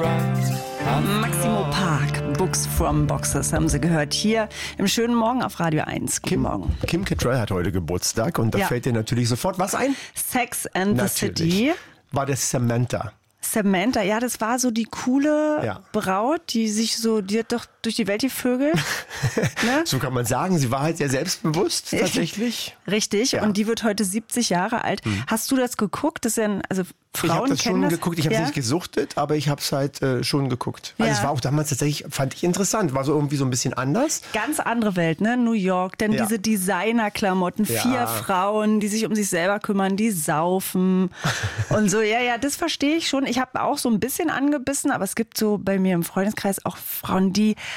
Maximo Park, Books from Boxes, haben Sie gehört hier im schönen Morgen auf Radio 1. Guten Morgen. Kim Cattrall hat heute Geburtstag und da fällt dir natürlich sofort was ein? Sex and the City. War das Samantha. Samantha, ja, das war so die coole Braut, die hat doch durch die Welt gevögelt. Ne? So kann man sagen, sie war halt sehr selbstbewusst tatsächlich. Richtig, und die wird heute 70 Jahre alt. Hast du das geguckt? Das ist ja Frauen ich habe das schon geguckt, ich habe es nicht gesuchtet, aber ich habe es halt schon geguckt. Also es war auch damals tatsächlich, fand ich interessant, war so irgendwie so ein bisschen anders. Ganz andere Welt, ne? New York, denn diese Designerklamotten, 4 Frauen, die sich um sich selber kümmern, die saufen und so. Ja, das verstehe ich schon. Ich habe auch so ein bisschen angebissen, aber es gibt so bei mir im Freundeskreis auch Frauen, die